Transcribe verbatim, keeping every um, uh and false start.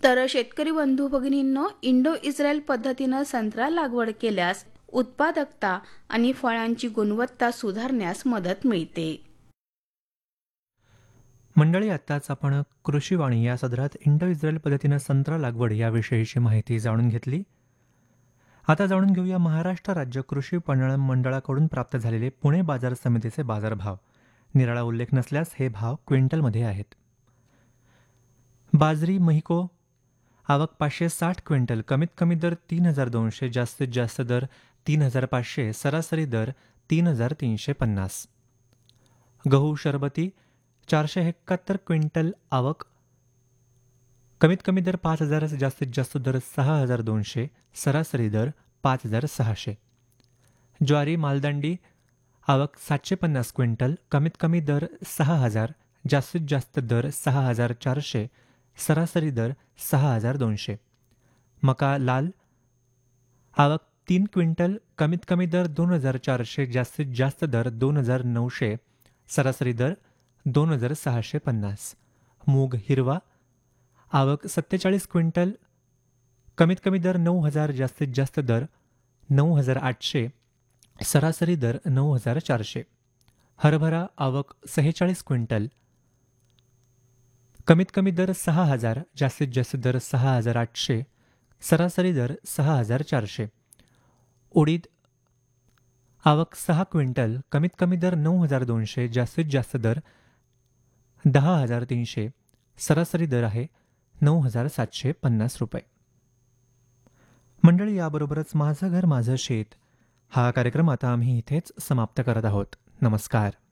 तर शेतकरी बंधू भगिनींनो, इंडो इस्रायल पद्धतीनं संत्रा लागवड केल्यास उत्पादकता आणि फळांची गुणवत्ता सुधारण्यास मदत मिळते. मंडळी, आत्ताच आपण कृषीवाणी या सदरात इंडो इस्रायल पद्धतीनं संत्रा लागवड याविषयीची माहिती जाणून घेतली. आता जाणून घेऊया महाराष्ट्र राज्य कृषी पणन मंडळाकडून प्राप्त झालेले पुणे बाजार समितीचे बाजारभाव. निराळा उल्लेख नसल्यास हे भाव क्विंटलमध्ये आहेत. बाजरी महिको आवक पाचशे साठ क्विंटल, कमीत कमी दर तीन हजार दोनशे, जास्तीत जास्त दर तीन हजार पाचशे, सरासरी दर तीन हजार तीनशे पन्नास. गहू शरबती चारशे एकाहत्तर क्विंटल आवक, कमीत कमी दर पाच हजार, जास्तीत जास्त दर सहा हजार दोनशे, सरासरी दर पाच हजार सहाशे. ज्वारी मालदांडी आवक सातशे पन्नास क्विंटल, कमीत कमी दर सहा हजार, जास्तीत जास्त दर सहा हजार चारशे, सरासरी दर सहा हजार दोनशे. मका लाल आवक तीन क्विंटल, कमीत कमी दर दोन हजार चारशे, जास्तीत जास्त दर दोन हजार नऊशे, सरासरी दर दोन हजार सहाशे पन्नास. मूग हिरवा आवक सत्तेचाळीस क्विंटल, कमीत कमी दर नऊ हजार, जास्तीत जास्त दर नऊ हजार आठशे, सरासरी दर नऊ हजार चारशे. हरभरा आवक सेहेचाळीस क्विंटल, कमीत कमी दर सहा हजार, जास्तीत जास्त दर सहा हजार आठशे, सरासरी दर सहा हजार चारशे. उडीद आवक सहा क्विंटल, कमीत कमी दर नऊ हजार दोनशे, जास्तीत जास्त दर दहा हजार तीनशे, सरासरी दर आहे नऊ हजार सातशे पन्नास रुपये. मंडळी, याबरोबरच माझं घर माझं शेत हा कार्यक्रम आता आम्ही इथेच समाप्त करत आहोत. नमस्कार.